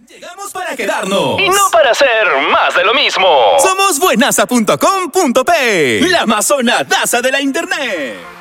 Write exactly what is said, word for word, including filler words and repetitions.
Llegamos para quedarnos. Y no para hacer más de lo mismo. Somos buenaza punto com punto pe, la más sonadaza de la internet.